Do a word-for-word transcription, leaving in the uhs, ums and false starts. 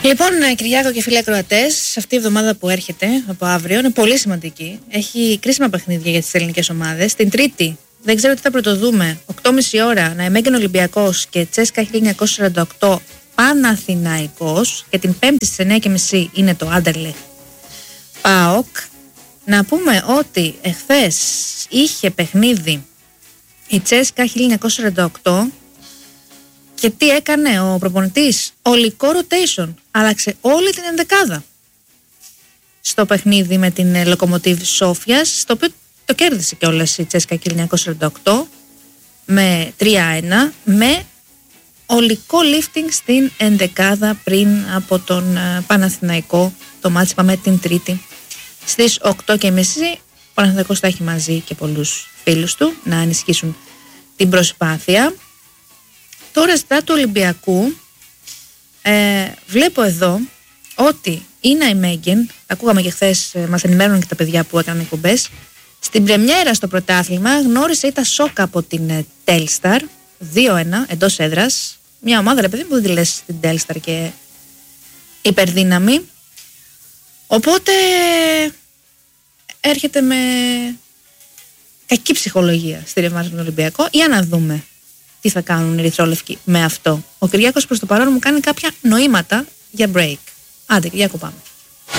Λοιπόν, Κυριάκο και φίλοι ακροατές, αυτή η εβδομάδα που έρχεται από αύριο είναι πολύ σημαντική. Έχει κρίσιμα παιχνίδια για τις ελληνικές ομάδες. Την Τρίτη, δεν ξέρω τι θα πρωτοδούμε, οκτώ και μισή ώρα, Ναϊμέγεν Ολυμπιακός και Τσέσκα χίλια εννιακόσια σαράντα οκτώ Παναθηναϊκός. Και την Πέμπτη στις εννιά και μισή είναι το Άντερλεχτ ΠΑΟΚ. Να πούμε ότι εχθές είχε παιχνίδι η Τσέσκα χίλια εννιακόσια σαράντα οκτώ. Και τι έκανε ο προπονητής? Ολικό rotation. Άλλαξε όλη την ενδεκάδα στο παιχνίδι με την Λοκομοτίβ Σόφιας, το οποίο το κέρδισε κιόλας η Τσέσκα χίλια εννιακόσια σαράντα οκτώ με τρία ένα, με ολικό lifting στην ενδεκάδα πριν από τον Παναθηναϊκό. Το μάτς είπαμε την Τρίτη στις οκτώ και μισή. Ο Παναθηναϊκός θα έχει μαζί και πολλούς φίλους του να ενισχύσουν την προσπάθεια. Τώρα ζητά του Ολυμπιακού, ε, βλέπω εδώ ότι η Ναϊμέγεν, ακούγαμε και χθες, ε, μας ενημέρωναν και τα παιδιά που έκαναν εκπομπές, στην πρεμιέρα στο πρωτάθλημα γνώρισε ήταν σόκα από την ε, Τέλσταρ, δύο ένα εντός έδρας, μια ομάδα ρε παιδί που δεν τη λες την Τέλσταρ και υπερδύναμη, οπότε έρχεται με κακή ψυχολογία στη ρευμάση του Ολυμπιακό. Για να δούμε τι θα κάνουν οι ερυθρόλευκοι με αυτό. Ο Κυριάκος προς το παρόν μου κάνει κάποια νοήματα για break. Άντε, Κυριάκο, πάμε.